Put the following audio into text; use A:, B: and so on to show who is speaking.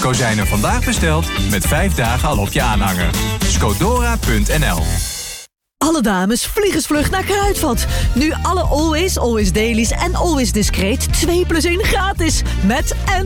A: Kozijnen vandaag besteld, met 5 dagen al op je aanhanger. Scodora.nl.
B: Alle dames, vliegensvlug naar Kruidvat. Nu alle Always Dailies en Always Discreet 2+1 gratis. Met en